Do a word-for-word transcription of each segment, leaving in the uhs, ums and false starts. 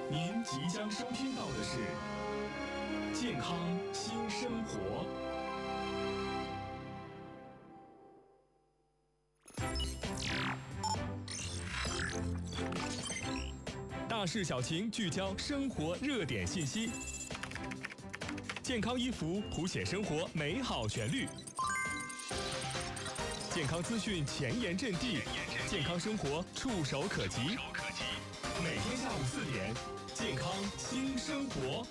您即将收听到的是健康新生活。大事小情，聚焦生活热点信息。健康衣服谱写生活美好旋律。健康资讯前沿阵地，健康生活触手可及。每天下午四点，健康新生活。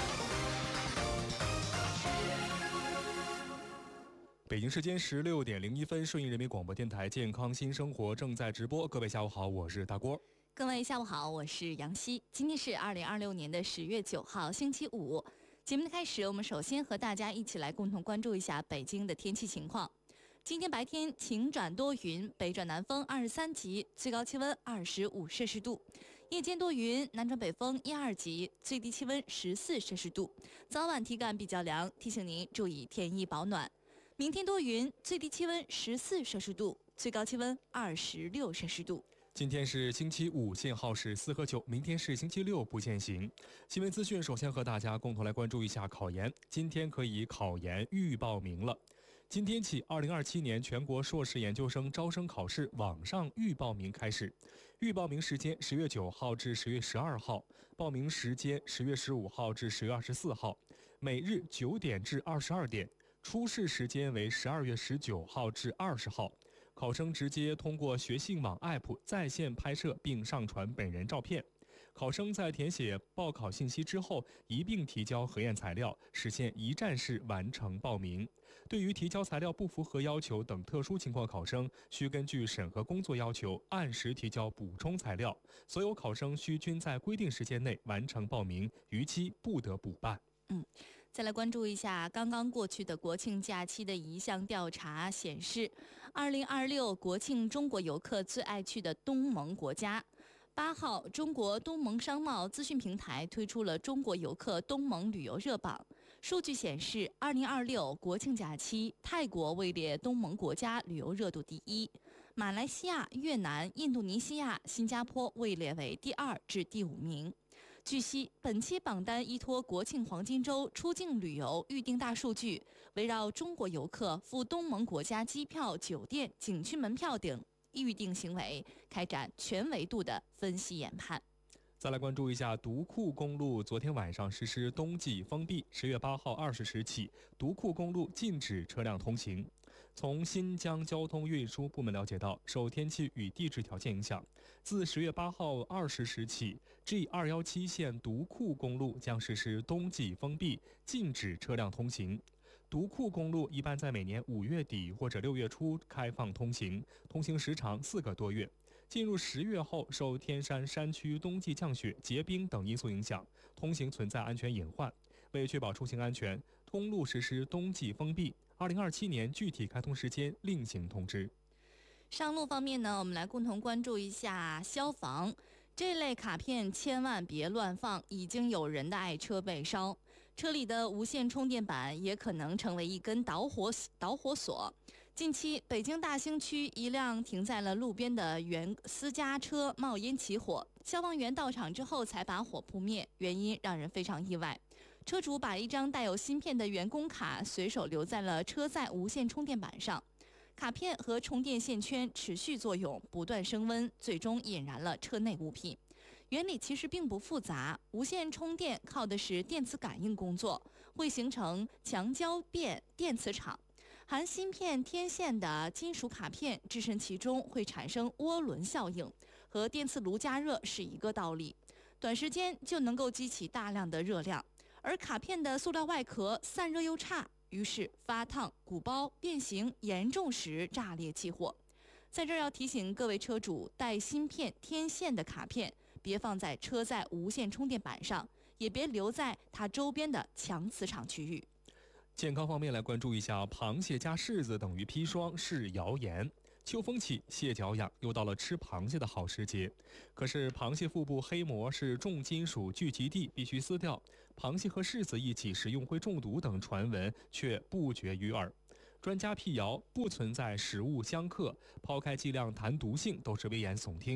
北京时间十六点零一分，顺义人民广播电台健康新生活正在直播。各位下午好，我是大郭。 各位下午好，我是杨希。今天是二零二六年的十月九号，星期五。节目的开始，我们首先和大家一起来共同关注一下北京的天气情况。今天白天晴转多云，北转南风二十三级，最高气温二十五摄氏度；夜间多云，南转北风一二级，最低气温十四摄氏度。早晚体感比较凉，提醒您注意添衣保暖。明天多云，最低气温十四摄氏度，最高气温二十六摄氏度。 今天是星期五，限号是四和九，明天是星期六，不限行。新闻资讯首先和大家共同来关注一下考研。今天可以考研预报名了。今天起，二零二七年全国硕士研究生招生考试网上预报名开始。预报名时间十月九号至十月十二号，报名时间十月十五号至十月二十四号，每日九点至二十二点。出试时间为十二月十九号至二十号，考生直接通过学信网 App 在线拍摄并上传本人照片。考生在填写报考信息之后，一并提交核验材料，实现一站式完成报名。对于提交材料不符合要求等特殊情况考生，需根据审核工作要求按时提交补充材料。所有考生需均在规定时间内完成报名，逾期不得补办。 嗯，再来关注一下刚刚过去的国庆假期的一项调查显示，二零二六国庆中国游客最爱去的东盟国家。八号，中国东盟商贸资讯平台推出了中国游客东盟旅游热榜。数据显示，二零二六国庆假期，泰国位列东盟国家旅游热度第一，马来西亚、越南、印度尼西亚、新加坡位列为第二至第五名。据悉，本期榜单依托国庆黄金周出境旅游预订大数据，围绕中国游客赴东盟国家机票、酒店、景区门票等预订行为，开展全维度的分析研判。 再来关注一下独库公路，昨天晚上实施冬季封闭，十月八号二十时起，独库公路禁止车辆通行。从新疆交通运输部门了解到，受天气与地质条件影响，自十月八号二十时起 ，G 二一七 线独库公路将实施冬季封闭，禁止车辆通行。独库公路一般在每年五月底或者六月初开放通行，通行时长四个多月。进入十月后，受天山山区冬季降雪、结冰等因素影响，通行存在安全隐患。为确保出行安全，公路实施冬季封闭。二零二七年具体开通时间另行通知。 上路方面呢，我们来共同关注一下消防。这类卡片千万别乱放，已经有人的爱车被烧，车里的无线充电板也可能成为一根导火导火索。近期，北京大兴区一辆停在了路边的原私家车冒烟起火，消防员到场之后才把火扑灭，原因让人非常意外。车主把一张带有芯片的员工卡随手留在了车载无线充电板上。卡片和充电线圈持续作用，不断升温，最终引燃了车内物品。原理其实并不复杂，无线充电靠的是电磁感应工作，会形成强交变电磁场。含芯片天线的金属卡片置身其中会产生涡轮效应，和电磁炉加热是一个道理，短时间就能够激起大量的热量。而卡片的塑料外壳散热又差，于是发烫、鼓包、变形，严重时炸裂起火。在这儿要提醒各位车主，带芯片天线的卡片别放在车载无线充电板上，也别留在它周边的强磁场区域。 健康方面来关注一下，螃蟹加柿子等于砒霜是谣言。秋风起，蟹脚痒，又到了吃螃蟹的好时节。可是螃蟹腹部黑膜是重金属聚集地，必须撕掉。螃蟹和柿子一起食用会中毒等传闻却不绝于耳。专家辟谣，不存在食物相克，抛开剂量谈毒性都是危言耸听。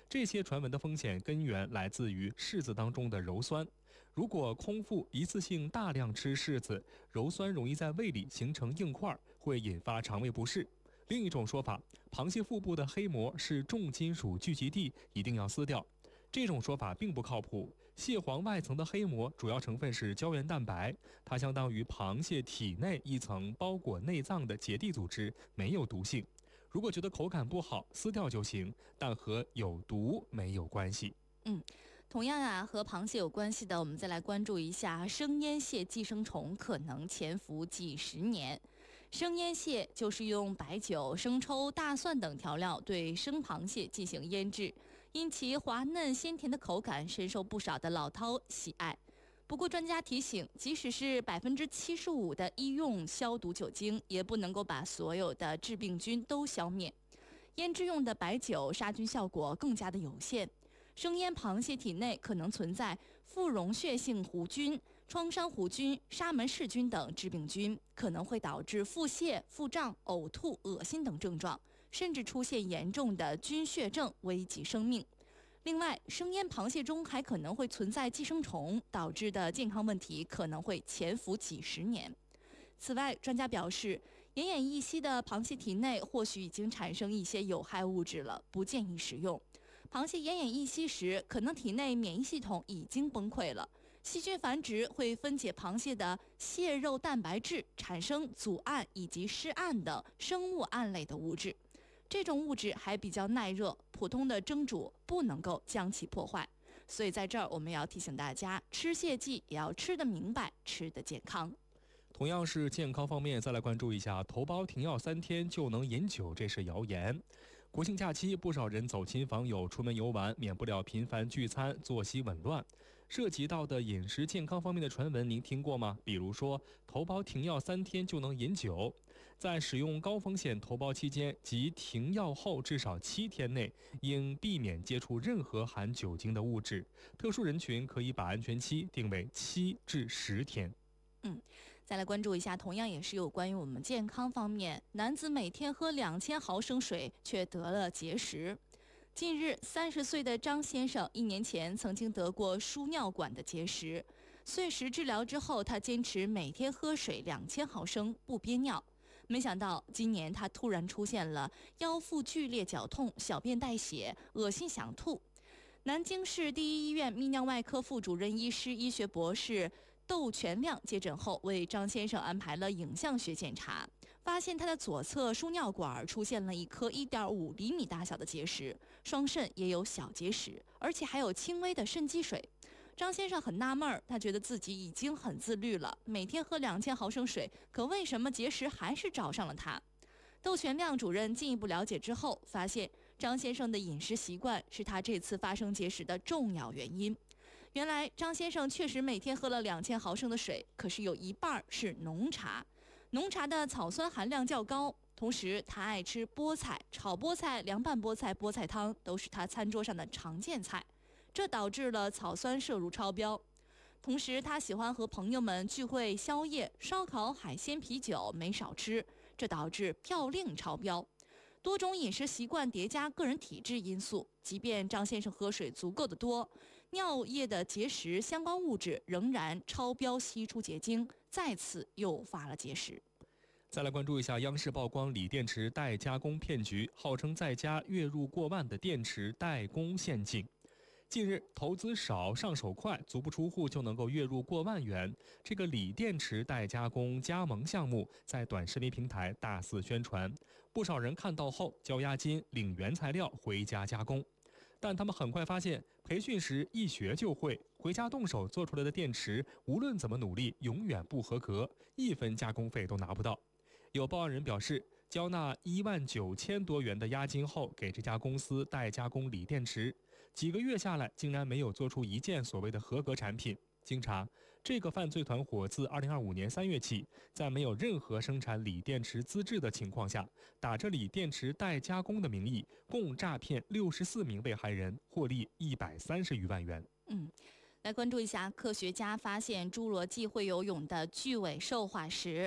这些传闻的风险根源来自于柿子当中的鞣酸。如果空腹一次性大量吃柿子，鞣酸容易在胃里形成硬块，会引发肠胃不适。另一种说法，螃蟹腹部的黑膜是重金属聚集地，一定要撕掉。这种说法并不靠谱。蟹黄外层的黑膜主要成分是胶原蛋白，它相当于螃蟹体内一层包裹内脏的结缔组织，没有毒性。如果觉得口感不好，撕掉就行，但和有毒没有关系。 嗯。同样啊，和螃蟹有关系的，我们再来关注一下生腌蟹寄生虫可能潜伏几十年。生腌蟹就是用白酒、生抽、大蒜等调料对生螃蟹进行腌制，因其滑嫩鲜甜的口感深受不少的老饕喜爱。不过专家提醒，即使是百分之七十五的医用消毒酒精，也不能够把所有的致病菌都消灭。腌制用的白酒杀菌效果更加的有限。生腌螃蟹体内可能存在副溶血性弧菌、创伤弧菌、沙门氏菌等致病菌，可能会导致腹泻、腹胀、呕吐、恶心等症状，甚至出现严重的菌血症，危及生命。另外，生腌螃蟹中还可能会存在寄生虫，导致的健康问题可能会潜伏几十年。此外，专家表示，奄奄一息的螃蟹体内或许已经产生一些有害物质了，不建议食用。螃蟹奄奄一息时，可能体内免疫系统已经崩溃了，细菌繁殖会分解螃蟹的蟹肉蛋白质，产生组胺以及湿胺等生物胺类的物质。这种物质还比较耐热，普通的蒸煮不能够将其破坏。所以在这儿我们要提醒大家，吃蟹季也要吃得明白，吃得健康。 同样是健康方面，再来关注一下头孢停药三天就能饮酒，这是谣言。国庆假期，不少人走亲访友、出门游玩，免不了频繁聚餐，作息紊乱。涉及到的饮食健康方面的传闻，您听过吗？比如说，头孢停药三天就能饮酒，在使用高风险头孢期间及停药后至少七天内，应避免接触任何含酒精的物质。特殊人群可以把安全期定为七至十天。 嗯。再来关注一下，同样也是有关于我们健康方面，男子每天喝两千毫升水，却得了结石。近日，三十岁的张先生一年前曾经得过输尿管的结石，碎石治疗之后，他坚持每天喝水两千毫升，不憋尿。没想到今年他突然出现了腰腹剧烈绞痛、小便带血、恶心想吐。南京市第一医院泌尿外科副主任医师、医学博士窦全亮接诊后，为张先生安排了影像学检查，发现他的左侧输尿管出现了一颗 一点五厘米大小的结石，双肾也有小结石，而且还有轻微的肾积水。张先生很纳闷儿，他觉得自己已经很自律了，每天喝两千毫升水，可为什么结石还是找上了他？窦全亮主任进一步了解之后，发现张先生的饮食习惯是他这次发生结石的重要原因。原来张先生确实每天喝了两千毫升的水，可是有一半是浓茶。浓茶的草酸含量较高，同时他爱吃菠菜、炒菠菜、凉拌菠菜、菠菜汤都是他餐桌上的常见菜，这导致了草酸摄入超标。同时他喜欢和朋友们聚会宵夜，烧烤、海鲜、啤酒没少吃，这导致嘌呤超标。多种饮食习惯叠加个人体质因素，即便张先生喝水足够的多，尿液的结石相关物质仍然超标析出结晶，再次诱发了结石。 再来关注一下央视曝光锂电池代加工骗局，号称在家月入过万的电池代工陷阱。近日，投资少、上手快，足不出户就能够月入过万元。这个锂电池代加工加盟项目在短视频平台大肆宣传，不少人看到后交押金领原材料回家加工。但他们很快发现，培训时一学就会，回家动手做出来的电池，无论怎么努力，永远不合格，一分加工费都拿不到。有报案人表示，交纳一万九千多元的押金后，给这家公司代加工锂电池，几个月下来，竟然没有做出一件所谓的合格产品。经查，这个犯罪团伙自二零二五年三月起，在没有任何生产锂电池资质的情况下，打着锂电池代加工的名义，共诈骗六十四名被害人，获利一百三十余万元。 嗯。来关注一下，科学家发现侏罗纪会游泳的巨尾兽化石。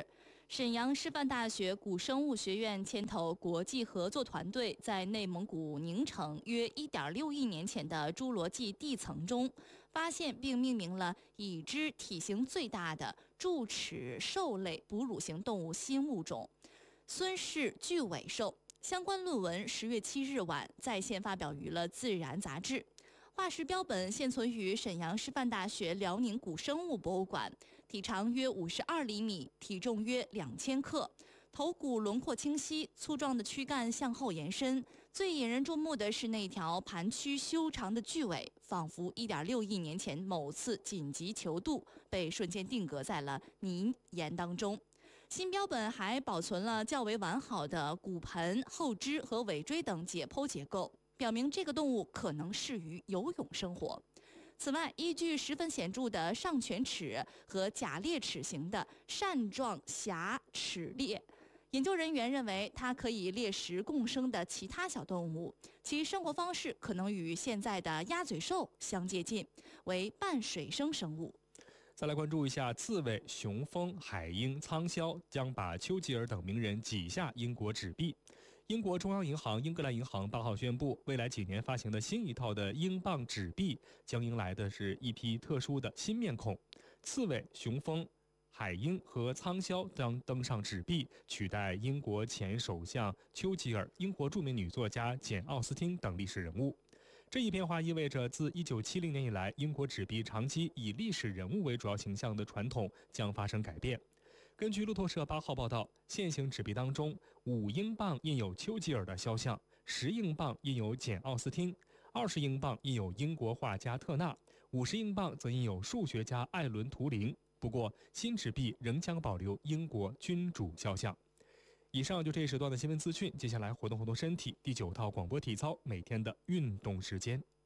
沈阳师范大学古生物学院牵头国际合作团队，在内蒙古宁城约 一点六亿年前的侏罗纪地层中，发现并命名了已知体型最大的柱齿兽类哺乳型动物新物种——孙氏巨尾兽。相关论文十月七日晚在线发表于了《自然》杂志。化石标本现存于沈阳师范大学辽宁古生物博物馆，体长约五十二厘米，体重约两千克，头骨轮廓清晰，粗壮的躯干向后延伸。最引人注目的是那条盘曲修长的巨尾，仿佛一点六亿年前某次紧急求渡，被瞬间定格在了泥岩当中。新标本还保存了较为完好的骨盆、后肢和尾椎等解剖结构，表明这个动物可能适于游泳生活。此外，依据十分显著的上犬齿和假裂齿形的扇状狭齿裂，研究人员认为它可以猎食共生的其他小动物，其生活方式可能与现在的鸭嘴兽相接近，为半水生生物。 再来关注一下，刺猬、雄蜂、海鹰、仓鸮将把丘吉尔等名人挤下英国纸币。英国中央银行英格兰银行八号宣布，未来几年发行的新一套的英镑纸币将迎来的是一批特殊的新面孔。刺猬、雄蜂、海鹰和仓鸮将登上纸币，取代英国前首相丘吉尔、英国著名女作家简·奥斯汀等历史人物。这一变化意味着，自一九七零年以来，英国纸币长期以历史人物为主要形象的传统将发生改变。根据路透社八号报道，现行纸币当中，五英镑印有丘吉尔的肖像，十英镑印有简·奥斯汀，二十英镑印有英国画家特纳，五十英镑则印有数学家艾伦·图灵。不过，新纸币仍将保留英国君主肖像。以上就这一时段的新闻资讯，接下来活动活动身体，第九套广播体操，每天的运动时间。